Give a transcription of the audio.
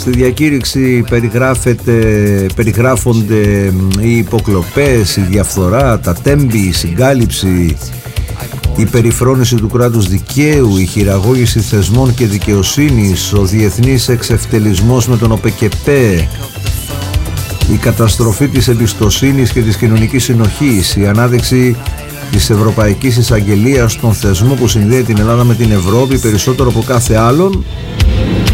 Στη διακήρυξη περιγράφονται οι υποκλοπές, η διαφθορά, τα τέμπη, η συγκάλυψη, η περιφρόνηση του κράτους δικαίου, η χειραγώγηση θεσμών και δικαιοσύνης, ο διεθνής εξευτελισμός με τον ΟΠΕΚΕΠΕ, η καταστροφή της εμπιστοσύνης και της κοινωνικής συνοχής, η ανάδειξη της Ευρωπαϊκής Εισαγγελίας, των θεσμών που συνδέει την Ελλάδα με την Ευρώπη περισσότερο από κάθε άλλον,